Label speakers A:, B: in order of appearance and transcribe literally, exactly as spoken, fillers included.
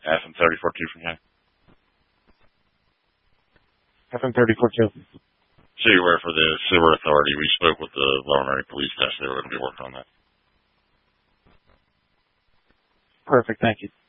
A: F M thirty four two from here.
B: F M thirty four two.
A: Seaware for the Sewer Authority. We spoke with the Lower Merion Police Desk. They were going to be working on that.
B: Perfect. Thank you.